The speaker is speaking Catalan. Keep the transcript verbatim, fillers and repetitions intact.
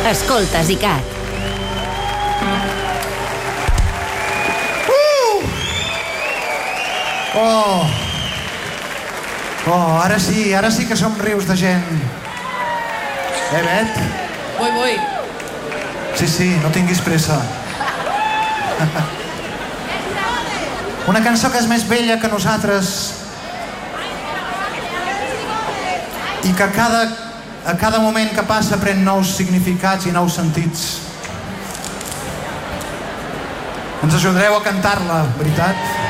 Escoltes ICAT. Oh, oh, ara sí, ara sí que som rius de gent. Eh, Bet? Vull, vull. Sí, sí, no tinguis pressa. Una cançó que és més vella que nosaltres i que cada, a cada moment que passa pren nous significats i nous sentits. Ens ajudareu a cantar-la, veritat?